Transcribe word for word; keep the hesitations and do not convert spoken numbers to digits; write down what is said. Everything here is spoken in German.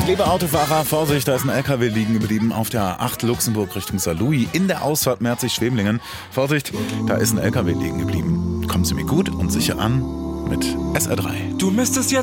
Liebe Autofahrer, Vorsicht, da ist ein L K W liegen geblieben auf der A acht Luxemburg Richtung Saarlouis in der Ausfahrt Merzig-Schwemlingen. Vorsicht, da ist ein L K W liegen geblieben. Kommen Sie mir gut und sicher an mit S R drei. Du müsstest jetzt